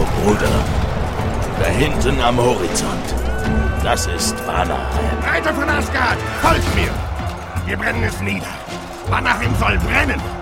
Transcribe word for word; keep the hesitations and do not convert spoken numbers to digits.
Bruder. Da hinten am Horizont. Das ist Vanaheim. Reiter von Asgard, folgt mir! Wir brennen es nieder. Vanaheim soll brennen!